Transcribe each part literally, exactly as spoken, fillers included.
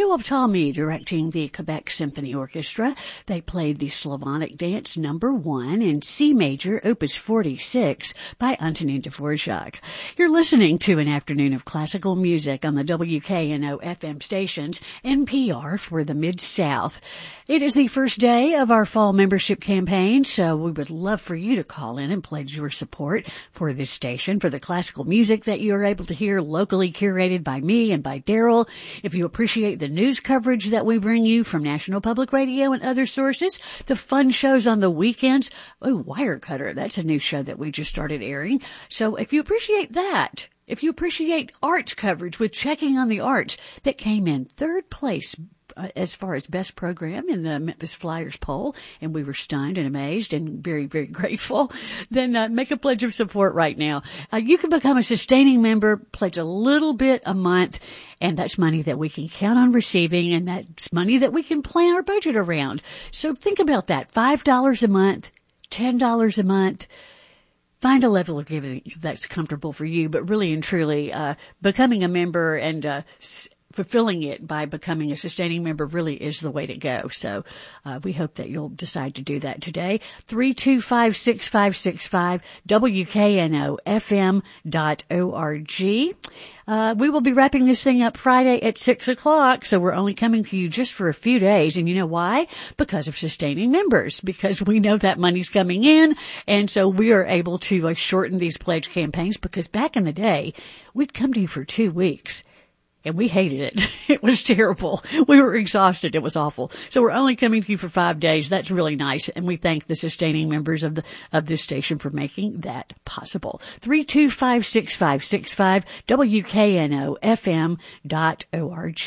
Yoav Talmy directing the Quebec Symphony Orchestra. They played the Slavonic Dance Number One in C Major, Opus forty-six by Antonin Dvorak. You're listening to an afternoon of classical music on the W K N O F M stations, N P R for the Mid-South. It is the first day of our fall membership campaign, so we would love for you to call in and pledge your support for this station, for the classical music that you are able to hear locally curated by me and by Daryl. If you appreciate the news coverage that we bring you from National Public Radio and other sources, the fun shows on the weekends. Oh, Wirecutter, that's a new show that we just started airing. So if you appreciate that, if you appreciate arts coverage with Checking on the Arts, that came in third place uh, as far as best program in the Memphis Flyers poll, and we were stunned and amazed and very, very grateful, then uh, make a pledge of support right now. Uh, you can become a sustaining member, pledge a little bit a month, and that's money that we can count on receiving, and that's money that we can plan our budget around. So think about that. five dollars a month, ten dollars a month. Find a level of giving that's comfortable for you, but really and truly, uh, becoming a member and, uh, s- fulfilling it by becoming a sustaining member really is the way to go. So, uh, we hope that you'll decide to do that today. three two five, six five six five, W K N O F M dot org. Uh, we will be wrapping this thing up Friday at six o'clock, so we're only coming to you just for a few days. And you know why? Because of sustaining members, because we know that money's coming in, and so we are able to uh, shorten these pledge campaigns, because back in the day, we'd come to you for two weeks. And we hated it. It was terrible. We were exhausted. It was awful. So we're only coming to you for five days. That's really nice. And we thank the sustaining members of the, of this station for making that possible. three two five, six five six five, W K N O F M dot org.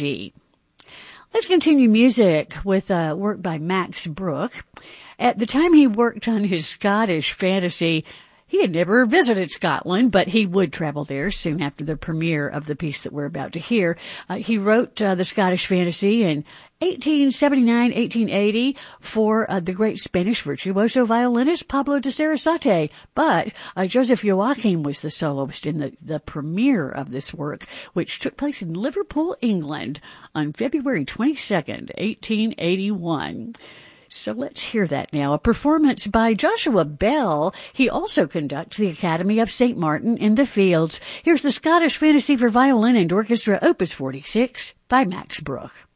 Let's continue music with uh, work by Max Bruch. At the time he worked on his Scottish fantasy, he had never visited Scotland, but he would travel there soon after the premiere of the piece that we're about to hear. Uh, he wrote uh, the Scottish fantasy in eighteen seventy-nine, eighteen eighty for uh, the great Spanish virtuoso violinist Pablo de Sarasate. But uh, Joseph Joachim was the soloist in the, the premiere of this work, which took place in Liverpool, England on February twenty-second, eighteen eighty-one. So let's hear that now. A performance by Joshua Bell. He also conducts the Academy of Saint Martin in the Fields. Here's the Scottish Fantasy for Violin and Orchestra, Opus forty-six by Max Bruch.